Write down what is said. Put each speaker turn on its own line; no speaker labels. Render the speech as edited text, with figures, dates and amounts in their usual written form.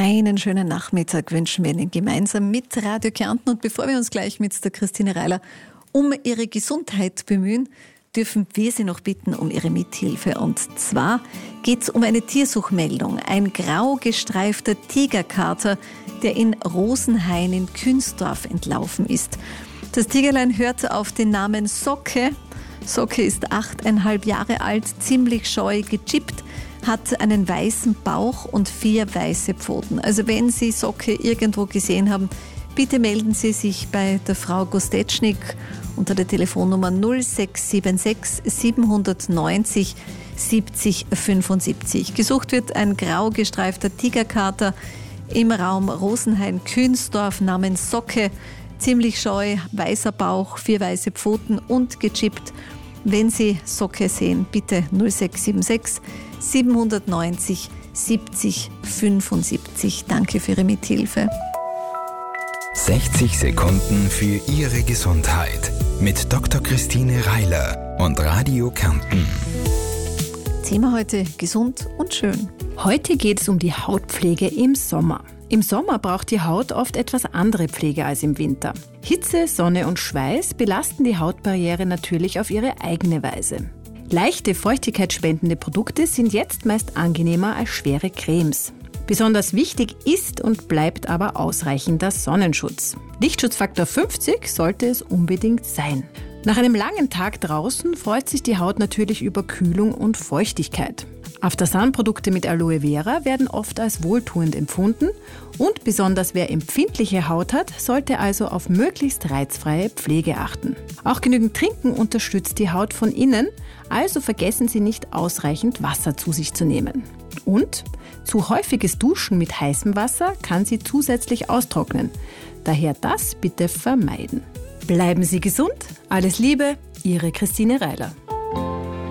Einen schönen Nachmittag wünschen wir Ihnen gemeinsam mit Radio Kärnten. Und bevor wir uns gleich mit der Christine Reiler um Ihre Gesundheit bemühen, dürfen wir Sie noch bitten um Ihre Mithilfe. Und zwar geht es um eine Tiersuchmeldung. Ein grau gestreifter Tigerkater, der in Rosenhain in Künzdorf entlaufen ist. Das Tigerlein hört auf den Namen Socke. Socke ist 8,5 Jahre alt, ziemlich scheu, gechippt, hat einen weißen Bauch und 4 weiße Pfoten. Also wenn Sie Socke irgendwo gesehen haben, bitte melden Sie sich bei der Frau Gostetschnik unter der Telefonnummer 0676 790 70 75. Gesucht wird ein grau gestreifter Tigerkater im Raum Rosenhain-Künzdorf namens Socke. Ziemlich scheu, weißer Bauch, 4 weiße Pfoten und gechippt. Wenn Sie Socke sehen, bitte 0676 790 70 75. Danke für Ihre Mithilfe.
60 Sekunden für Ihre Gesundheit mit Dr. Christine Reiler und Radio Kärnten.
Thema heute: gesund und schön.
Heute geht es um die Hautpflege im Sommer. Im Sommer braucht die Haut oft etwas andere Pflege als im Winter. Hitze, Sonne und Schweiß belasten die Hautbarriere natürlich auf ihre eigene Weise. Leichte, feuchtigkeitsspendende Produkte sind jetzt meist angenehmer als schwere Cremes. Besonders wichtig ist und bleibt aber ausreichender Sonnenschutz. Lichtschutzfaktor 50 sollte es unbedingt sein. Nach einem langen Tag draußen freut sich die Haut natürlich über Kühlung und Feuchtigkeit. After-Sun-Produkte mit Aloe Vera werden oft als wohltuend empfunden und besonders wer empfindliche Haut hat, sollte also auf möglichst reizfreie Pflege achten. Auch genügend Trinken unterstützt die Haut von innen, also vergessen Sie nicht, ausreichend Wasser zu sich zu nehmen. Und zu häufiges Duschen mit heißem Wasser kann Sie zusätzlich austrocknen. Daher das bitte vermeiden. Bleiben Sie gesund. Alles Liebe, Ihre Christine Reiler.